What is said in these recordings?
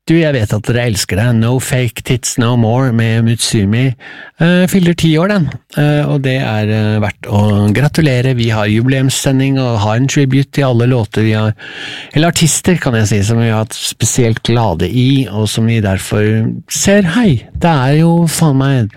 jeg vet at dere elsker det. No Fake Tits No More med Mutsumi. Fyller 10 år den, og det verdt å gratulere. Vi har jubileumssending og har en tribute til alle låter vi har, eller artister kan jeg si, som vi har hatt spesielt glade i, og som vi derfor ser, hei, det jo faen meg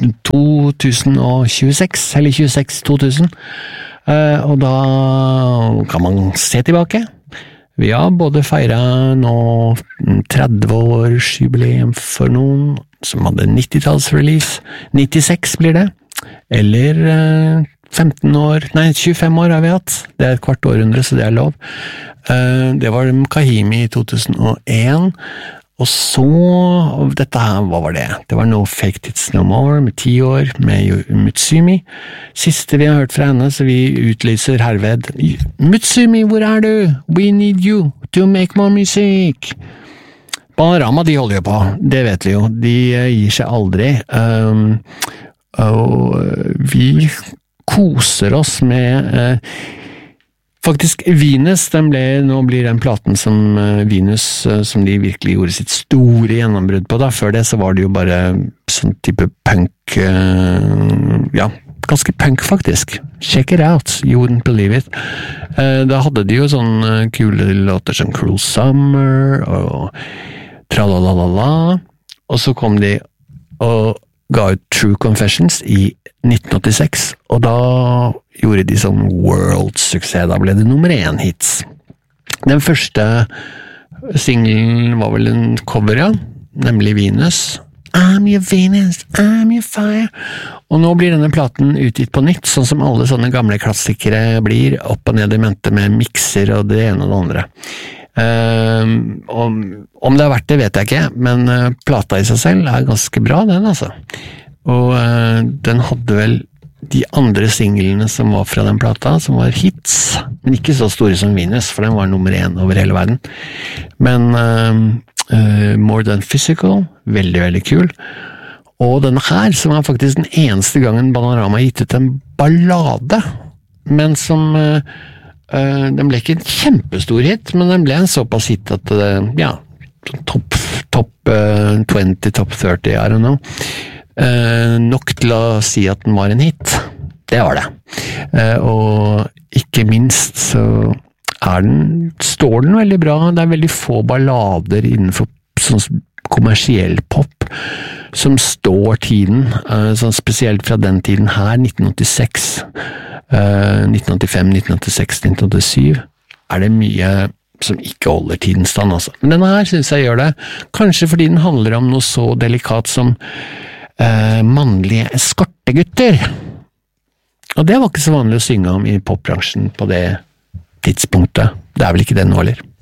2026, eller 26-2000, og da kan man se tilbake. Vi har både feiret nå 30 års jubileum for noen som hadde 90-tallsrelease, 96 blir det, eller 25 år har vi hatt, det et kvart århundre, så det lov. Det var Kahimi i 2001, og så, dette her, hva var det? Det var No Fake Tits No More med 10 år, med Mutsumi. Siste vi har hørt fra henne, så vi utlyser herved. Mutsumi, hvor du? We need you to make more music. Bananarama, de holder jo på, det vet vi jo. De gir seg aldri. Og vi koser oss med... Faktisk, Venus, nå blir den platen som Venus, som de virkelig gjorde sitt store gjennombrudd på da. Før det så var det jo bare sånn type punk, ja, ganske punk faktisk. Check it out, you wouldn't believe it. Da hadde de jo sånn kule låter som Cruel Summer og Tralalala, og så kom de og ga ut True Confessions i 1986, og da gjorde de sånn world-suksess, da ble det nummer 1 hits. Den første singlen var vel en cover, ja, nemlig Venus. I'm your Venus, I'm your fire. Og nå blir denne platen utgitt på nytt, sånn som alle sånne gamle klassikere blir, opp og ned i mente med mixer og det ene og det andre. Om det har vært det vet jeg ikke, men plata i seg selv ganske bra, den altså. Og den hadde vel de andre singlene som var fra den plata, som var hits, men ikke så store som Venus, for den var nummer 1 over hele verden. Men More Than Physical, veldig, veldig kul. Og denne her, som faktisk den eneste gangen Bananarama har gitt ut en ballade, men som... den ble ikke en kjempestor hit, men den ble en såpass hit at ja, topp 20, topp 30, I don't know. Nok til å si at den var en hit. Det var det. Og ikke minst så står den veldig bra. Det veldig få ballader innenfor sånn kommersiell pop som står tiden, sånn spesielt fra den tiden her, 1986, 1985, 1986, 1987, det mye som ikke holder tiden stand, altså. Men denne her synes jeg gjør det, kanskje fordi den handler om noe så delikat som mannlige eskortegutter. Og det var ikke så vanlig å synge om i popbransjen på det tidspunktet. Det vel ikke det nå, eller?